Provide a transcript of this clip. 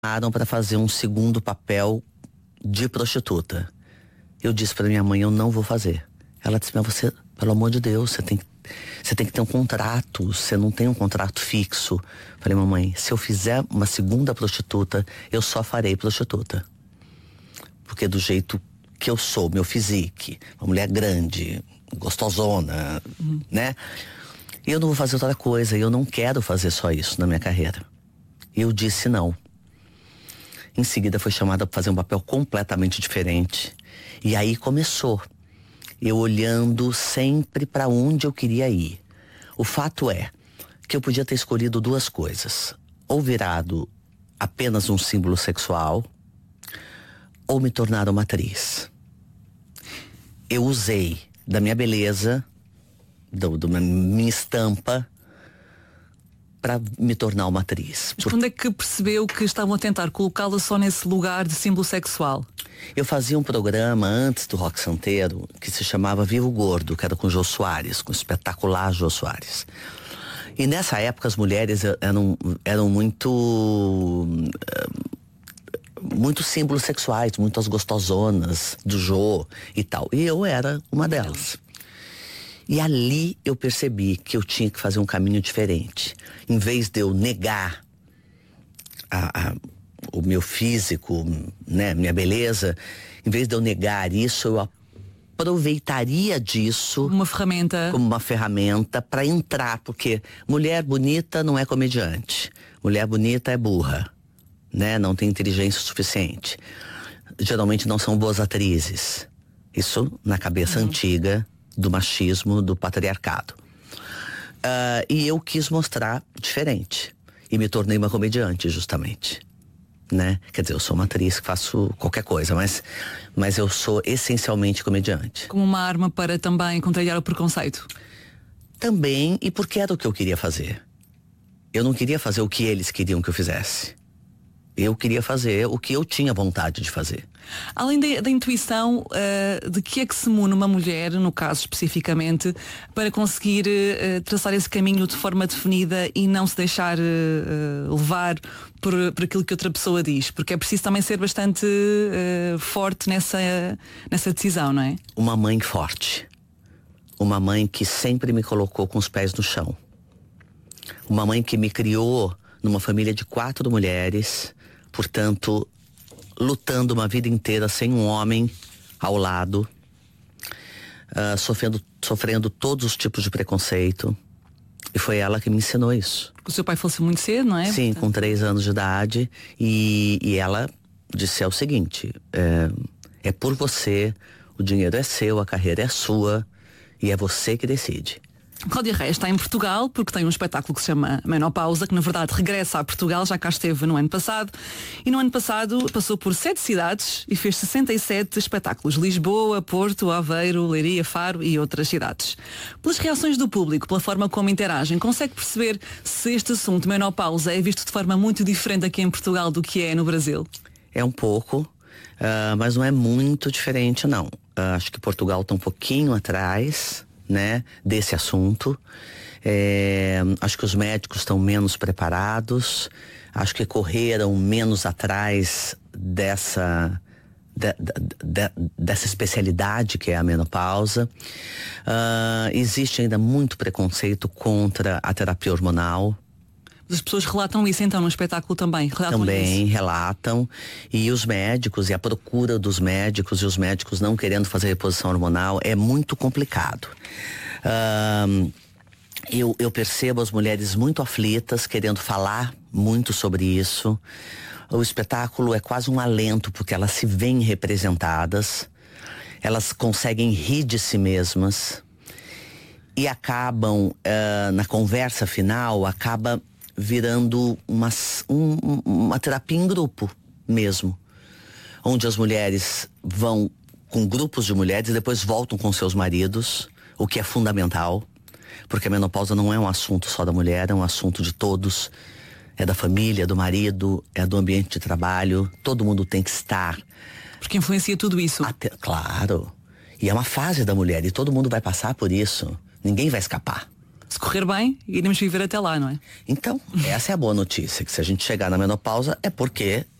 para fazer um segundo papel de prostituta. Eu disse para minha mãe, eu não vou fazer. Ela disse, mas você, pelo amor de Deus, você tem que ter um contrato, você não tem um contrato fixo. Falei, mamãe, se eu fizer uma segunda prostituta, eu só farei prostituta. Porque do jeito que eu sou, meu physique, uma mulher grande, gostosona, né? Eu não vou fazer outra coisa, eu não quero fazer só isso na minha carreira. Eu disse não. Em seguida foi chamada para fazer um papel completamente diferente. E aí começou. Eu olhando sempre para onde eu queria ir. O fato é que eu podia ter escolhido duas coisas. Ou virado apenas um símbolo sexual, ou me tornar uma atriz. Eu usei da minha beleza, da minha estampa, para me tornar uma atriz. Mas quando é que percebeu que estavam a tentar colocá-la só nesse lugar de símbolo sexual? Eu fazia um programa antes do Rock Santeiro que se chamava Vivo Gordo, que era com o Jô Soares, com o espetacular Jô Soares. E nessa época as mulheres eram muito símbolos sexuais, muitas gostosonas do Jô e tal. E eu era uma delas. E ali eu percebi que eu tinha que fazer um caminho diferente. Em vez de eu negar o meu físico, né, minha beleza, em vez de eu negar isso, eu aproveitaria disso como uma ferramenta para entrar, porque mulher bonita não é comediante, mulher bonita é burra, né, não tem inteligência suficiente, geralmente não são boas atrizes, isso na cabeça antiga do machismo, do patriarcado. E eu quis mostrar diferente e me tornei uma comediante, justamente, né? Quer dizer, eu sou uma atriz que faço qualquer coisa, mas eu sou essencialmente comediante. Como uma arma para também contrariar o preconceito? Também, e porque era o que eu queria fazer. Eu não queria fazer o que eles queriam que eu fizesse. Eu queria fazer o que eu tinha vontade de fazer. Além da intuição, de que é que se mune uma mulher, no caso especificamente, para conseguir traçar esse caminho de forma definida e não se deixar levar por aquilo que outra pessoa diz? Porque é preciso também ser bastante forte nessa decisão, não é? Uma mãe forte. Uma mãe que sempre me colocou com os pés no chão. Uma mãe que me criou numa família de 4 mulheres, portanto, lutando uma vida inteira sem um homem ao lado, sofrendo todos os tipos de preconceito. E foi ela que me ensinou isso. O seu pai faleceu muito cedo, não é? Sim, com 3 anos de idade. E ela disse o seguinte, é por você, o dinheiro é seu, a carreira é sua, e é você que decide. Cláudia Reis está em Portugal porque tem um espetáculo que se chama Menopausa, que na verdade regressa a Portugal, já cá esteve no ano passado. E no ano passado passou por 7 cidades e fez 67 espetáculos. Lisboa, Porto, Aveiro, Leiria, Faro e outras cidades. Pelas reações do público, pela forma como interagem, consegue perceber se este assunto, menopausa, é visto de forma muito diferente aqui em Portugal do que é no Brasil? É um pouco, mas não é muito diferente, não. Acho que Portugal está um pouquinho atrás, né, desse assunto. Acho que os médicos estão menos preparados, acho que correram menos atrás dessa especialidade que é a menopausa. Existe ainda muito preconceito contra a terapia hormonal. As pessoas relatam isso então no espetáculo também? Relatam. E os médicos e a procura dos médicos e os médicos não querendo fazer reposição hormonal é muito complicado. Eu percebo as mulheres muito aflitas, querendo falar muito sobre isso. O espetáculo é quase um alento, porque elas se veem representadas, elas conseguem rir de si mesmas e acabam, na conversa final, acaba virando uma terapia em grupo mesmo, onde as mulheres vão com grupos de mulheres e depois voltam com seus maridos, o que é fundamental, porque a menopausa não é um assunto só da mulher, é um assunto de todos, é da família, do marido, é do ambiente de trabalho, todo mundo tem que estar. Porque influencia tudo isso. Claro, e é uma fase da mulher e todo mundo vai passar por isso, ninguém vai escapar. se correr bem, iremos viver até lá, não é? Então, essa é a boa notícia, que se a gente chegar na menopausa é porque